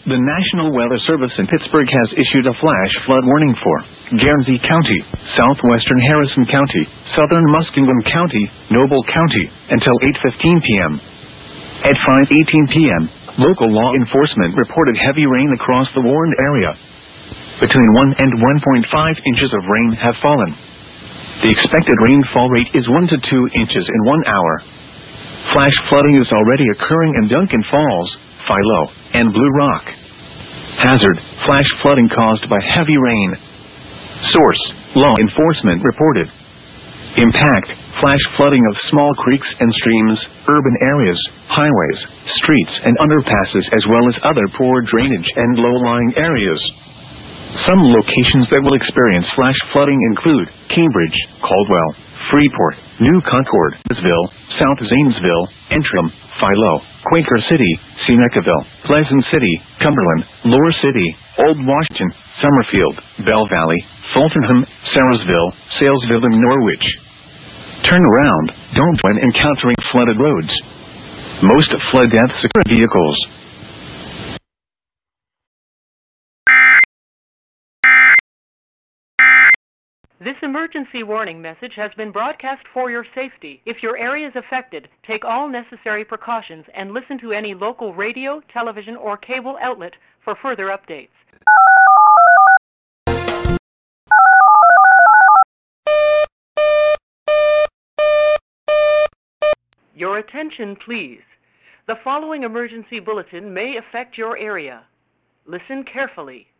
The National Weather Service in Pittsburgh has issued a flash flood warning for Guernsey County, southwestern Harrison County, southern Muskingum County, Noble County, until 8:15 p.m. At 5:18 p.m., local law enforcement reported heavy rain across the warned area. Between 1 and 1.5 inches of rain have fallen. The expected rainfall rate is 1 to 2 inches in 1 hour. Flash flooding is already occurring in Duncan Falls, Philo, and Blue Rock. Hazard, flash flooding caused by heavy rain. Source, law enforcement reported. Impact, flash flooding of small creeks and streams, urban areas, highways, streets and underpasses as well as other poor drainage and low-lying areas. Some locations that will experience flash flooding include Cambridge, Caldwell, Freeport, New Concord, Louisville, South Zanesville, Antrim, Philo, Quaker City, Senecaville, Pleasant City, Cumberland, Lower City, Old Washington, Summerfield, Bell Valley, Fultonham, Sarasville, Salesville and Norwich. Turn around, don't when encountering flooded roads. Most flood deaths occur in vehicles. This emergency warning message has been broadcast for your safety. If your area is affected, take all necessary precautions and listen to any local radio, television, or cable outlet for further updates. Your attention, please. The following emergency bulletin may affect your area. Listen carefully.